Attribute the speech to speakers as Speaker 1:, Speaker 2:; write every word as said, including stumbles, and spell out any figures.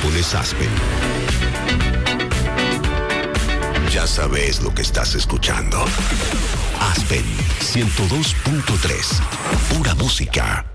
Speaker 1: pones Aspen. Ya sabes lo que estás escuchando. Aspen ciento dos punto tres. Pura música.